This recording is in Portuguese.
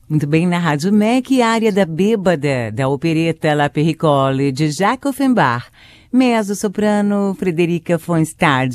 Muito bem, na Rádio MEC, área da Bêbada, da opereta La Pericole, de Jacques Offenbach. Mezzo-soprano, Frederica von Stade.